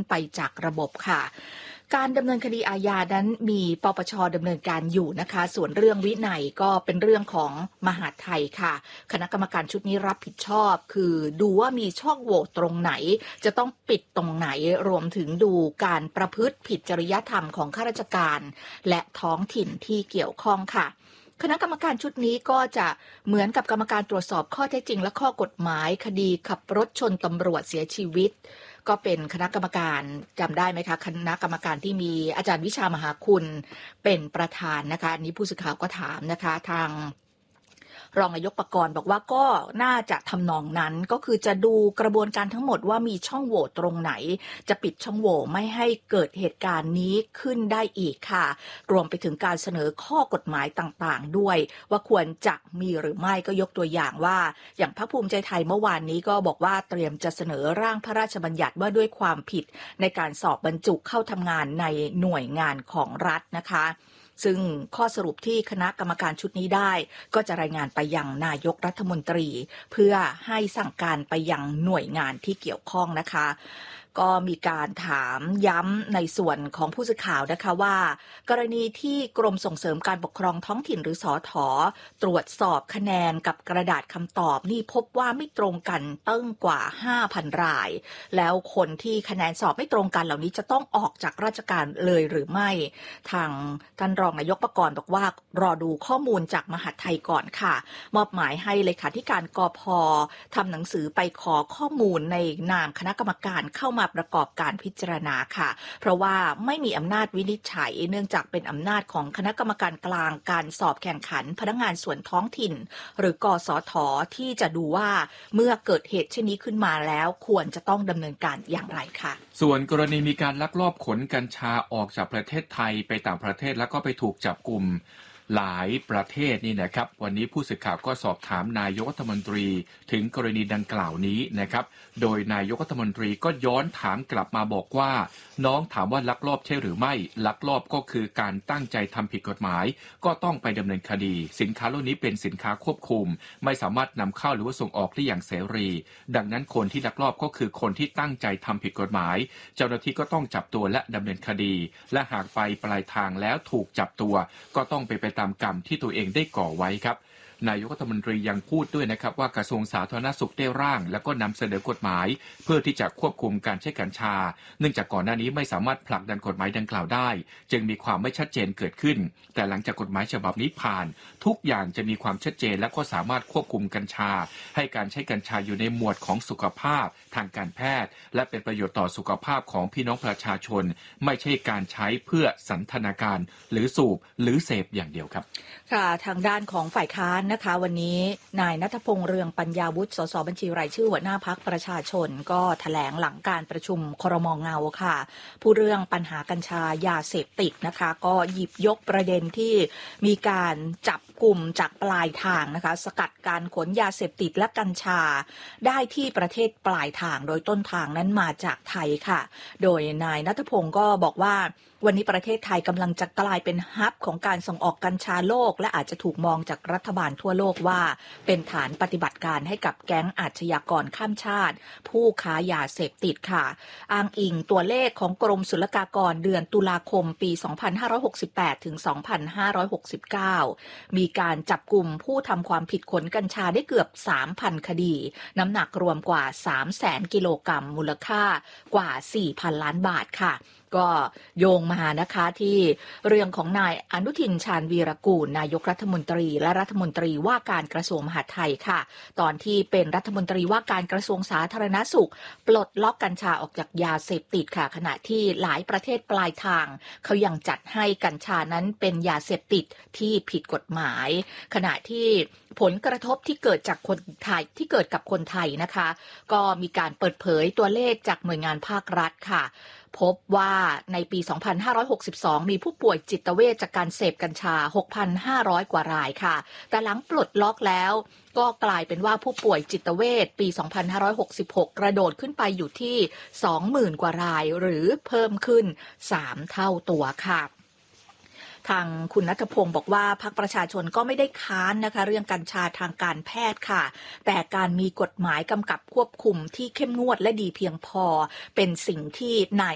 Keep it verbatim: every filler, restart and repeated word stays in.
ไปจากระบบค่ะการดำเนินคดีอาญานั้นมีปปช.ดำเนินการอยู่นะคะส่วนเรื่องวินัยก็เป็นเรื่องของมหาดไทยค่ะคณะกรรมการชุดนี้รับผิดชอบคือดูว่ามีช่องโหว่ตรงไหนจะต้องปิดตรงไหนรวมถึงดูการประพฤติผิดจริยธรรมของข้าราชการและท้องถิ่นที่เกี่ยวข้องค่ะคณะกรรมการชุดนี้ก็จะเหมือนกับกรรมการตรวจสอบข้อเท็จจริงและข้อกฎหมายคดีขับรถชนตำรวจเสียชีวิตก็เป็นคณะกรรมการจำได้ไหมคะคณะกรรมการที่มีอาจารย์วิชามหาคุณเป็นประธานนะคะอันนี้ผู้สื่อข่าวก็ถามนะคะทางรองนายกปกรณ์บอกว่าก็น่าจะทำนองนั้นก็คือจะดูกระบวนการทั้งหมดว่ามีช่องโหว่ตรงไหนจะปิดช่องโหว่ไม่ให้เกิดเหตุการณ์นี้ขึ้นได้อีกค่ะรวมไปถึงการเสนอข้อกฎหมายต่างๆด้วยว่าควรจะมีหรือไม่ก็ยกตัวอย่างว่าอย่างพรรคภูมิใจไทยเมื่อวานนี้ก็บอกว่าเตรียมจะเสนอร่างพระราชบัญญัติว่าด้วยความผิดในการสอบบรรจุเข้าทำงานในหน่วยงานของรัฐนะคะซึ่งข้อสรุปที่คณะกรรมการชุดนี้ได้ก็จะรายงานไปยังนายกรัฐมนตรีเพื่อให้สั่งการไปยังหน่วยงานที่เกี่ยวข้องนะคะก็มีการถามย้ำในส่วนของผู้สื่อข่าวนะคะว่ากรณีที่กรมส่งเสริมการปกครองท้องถิ่นหรือสท.ตรวจสอบคะแนนกับกระดาษคำตอบนี่พบว่าไม่ตรงกันตั้งกว่า ห้าพัน รายแล้วคนที่คะแนนสอบไม่ตรงกันเหล่านี้จะต้องออกจากราชการเลยหรือไม่ทางท่านรองนายกปกรณ์บอกว่ารอดูข้อมูลจากมหาดไทยก่อนค่ะมอบหมายให้เลขาธิการกพ.ทำหนังสือไปขอข้อมูลในนามคณะกรรมการเข้ามาประกอบการพิจารณาค่ะเพราะว่าไม่มีอำนาจวินิจฉัยเนื่องจากเป็นอำนาจของคณะกรรมการกลางการสอบแข่งขันพนักงานส่วนท้องถิ่นหรือกสท.ที่จะดูว่าเมื่อเกิดเหตุเช่นนี้ขึ้นมาแล้วควรจะต้องดำเนินการอย่างไรค่ะส่วนกรณีมีการลักลอบขนกัญชาออกจากประเทศไทยไปต่างประเทศแล้วก็ไปถูกจับกุมหลายประเทศนี่นะครับวันนี้ผู้สื่อข่าวก็สอบถามนายกรัฐมนตรีถึงกรณีดังกล่าวนี้นะครับโดยนายกรัฐมนตรีก็ย้อนถามกลับมาบอกว่าน้องถามว่าลักลอบใช่หรือไม่ลักลอบก็คือการตั้งใจทำผิดกฎหมายก็ต้องไปดำเนินคดีสินค้าเหล่านี้เป็นสินค้าควบคุมไม่สามารถนำเข้าหรือว่าส่งออกได้อย่างเสรีดังนั้นคนที่ลักลอบก็คือคนที่ตั้งใจทำผิดกฎหมายเจ้าหน้าที่ก็ต้องจับตัวและดำเนินคดีและหากไปปลายทางแล้วถูกจับตัวก็ต้องไปไปตามกรรมที่ตัวเองได้ก่อไว้ครับนายกรัฐมนตรียังพูดด้วยนะครับว่ากระทรวงสาธารณสุขได้ร่างแล้วก็นำเสนอกฎหมายเพื่อที่จะควบคุมการใช้กัญชาเนื่องจากก่อนหน้านี้ไม่สามารถผลักดันกฎหมายดังกล่าวได้จึงมีความไม่ชัดเจนเกิดขึ้นแต่หลังจากกฎหมายฉบับนี้ผ่านทุกอย่างจะมีความชัดเจนและก็สามารถควบคุมกัญชาให้การใช้กัญชาอยู่ในหมวดของสุขภาพทางการแพทย์และเป็นประโยชน์ต่อสุขภาพของพี่น้องประชาชนไม่ใช่การใช้เพื่อสันทนาการหรือสูบหรือเสพอย่างเดียวครับค่ะทางด้านของฝ่ายค้านนะคะวันนี้นายณัฐพงษ์เรืองปัญญาวุฒิสสบัญชีรายชื่อหัวหน้าพรรคประชาชนก็แถลงหลังการประชุมครม.เงาค่ะผู้เรื่องปัญหากัญชายาเสพติดนะคะก็หยิบยกประเด็นที่มีการจับกลุ่มจากปลายทางนะคะสกัดการขนยาเสพติดและกัญชาได้ที่ประเทศปลายทางโดยต้นทางนั้นมาจากไทยค่ะโดยนายณัฐพงษ์ก็บอกว่าวันนี้ประเทศไทยกำลังจะกลายเป็นฮับของการส่งออกกัญชาโลกและอาจจะถูกมองจากรัฐบาลทั่วโลกว่าเป็นฐานปฏิบัติการให้กับแก๊งอาชญากรข้ามชาติผู้ค้ายาเสพติดค่ะอ้างอิงตัวเลขของกรมศุลกากรเดือนตุลาคมปีสองพันห้าร้อยหกสิบแปดถึงสองพันห้าร้อยหกสิบเก้ามีการจับกลุ่มผู้ทำความผิดขนกัญชาได้เกือบ สามพัน คดีน้ำหนักรวมกว่า สามแสน กิโลกรัมมูลค่ากว่า สี่พัน ล้านบาทค่ะก็โยงมานะคะที่เรื่องของนายอนุทินชาญวีรกูลนายกรัฐมนตรีและรัฐมนตรีว่าการกระทรวงมหาดไทยค่ะตอนที่เป็นรัฐมนตรีว่าการกระทรวงสาธารณสุขปลดล็อกกัญชาออกจากยาเสพติดค่ะขณะที่หลายประเทศปลายทางเขายังจัดให้กัญชานั้นเป็นยาเสพติดที่ผิดกฎหมายขณะที่ผลกระทบที่เกิดจากคนไทยที่เกิดกับคนไทยนะคะก็มีการเปิดเผยตัวเลขจากหน่วยงานภาครัฐค่ะพบว่าในปี สองพันห้าร้อยหกสิบสอง มีผู้ป่วยจิตเวชจากการเสพกัญชา หกพันห้าร้อย กว่ารายค่ะแต่หลังปลดล็อกแล้วก็กลายเป็นว่าผู้ป่วยจิตเวชปี สองพันห้าร้อยหกสิบหก กระโดดขึ้นไปอยู่ที่ สองหมื่น กว่ารายหรือเพิ่มขึ้น สาม เท่าตัวค่ะทางคุณณัฐพงศ์บอกว่าพรรคประชาชนก็ไม่ได้ค้านนะคะเรื่องกัญชาทางการแพทย์ค่ะแต่การมีกฎหมายกำกับควบคุมที่เข้มงวดและดีเพียงพอเป็นสิ่งที่นาย